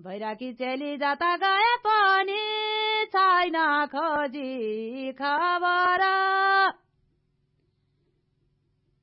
भैराकी चेली जाता गए पनि छैन खोजी खबर